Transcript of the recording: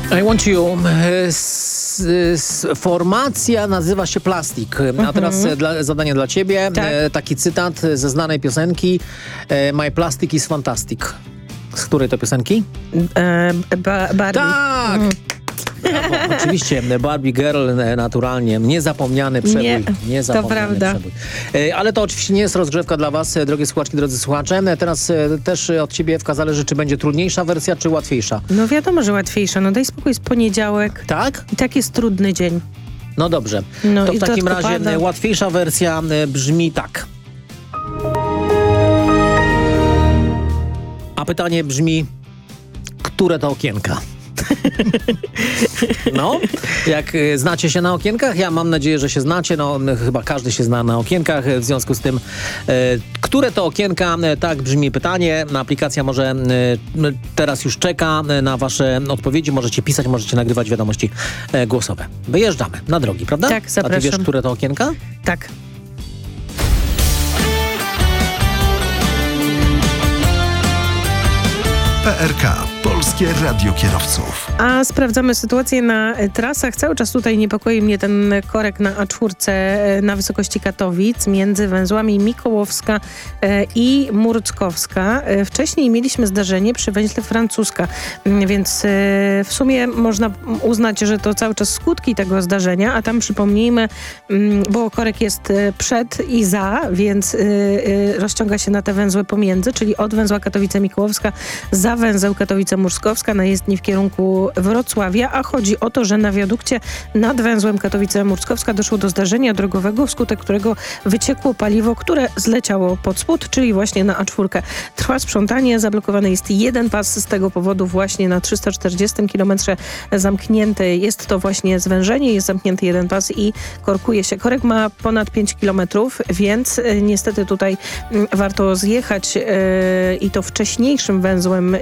I want you. Formacja nazywa się Plastik. A teraz zadanie dla ciebie. Tak. Taki cytat ze znanej piosenki. My plastic is fantastic. Z której to piosenki? Barbie. Tak! Brawo. Oczywiście, Barbie Girl naturalnie. Niezapomniany przebój. Niezapomniany to prawda. przebój. Ale to oczywiście nie jest rozgrzewka dla was, drogie słuchaczki, drodzy słuchacze. Teraz też od ciebie w Kazależy, czy będzie trudniejsza wersja, czy łatwiejsza? No wiadomo, że łatwiejsza. No daj spokój, jest poniedziałek. Tak? I tak jest trudny dzień. No dobrze. No to i w takim razie pada. łatwiejsza wersja brzmi tak. A pytanie brzmi, które to okienka? No, jak znacie się na okienkach? Ja mam nadzieję, że się znacie. No, chyba każdy się zna na okienkach. W związku z tym, które to okienka? Tak brzmi pytanie. Aplikacja może teraz już czeka na wasze odpowiedzi. Możecie pisać, możecie nagrywać wiadomości głosowe. Wyjeżdżamy na drogi, prawda? Tak, zapraszam. A ty wiesz, które to okienka? Tak. PRK, Polskie Radio Kierowców. A sprawdzamy sytuację na trasach. Cały czas tutaj niepokoi mnie ten korek na A4 na wysokości Katowic między węzłami Mikołowska i Murckowska. Wcześniej mieliśmy zdarzenie przy węźle Francuska, więc w sumie można uznać, że to cały czas skutki tego zdarzenia, a tam przypomnijmy, bo korek jest przed i za, więc rozciąga się na te węzły pomiędzy, czyli od węzła Katowice-Mikołowska za węzeł Katowice-Murskowska na jezdni w kierunku Wrocławia, a chodzi o to, że na wiadukcie nad węzłem Katowice-Murskowska doszło do zdarzenia drogowego, wskutek którego wyciekło paliwo, które zleciało pod spód, czyli właśnie na A4. Trwa sprzątanie, zablokowany jest jeden pas, z tego powodu właśnie na 340 km zamknięty jest to właśnie zwężenie, jest zamknięty jeden pas i korkuje się. Korek ma ponad 5 km, więc niestety tutaj warto zjechać i to wcześniejszym węzłem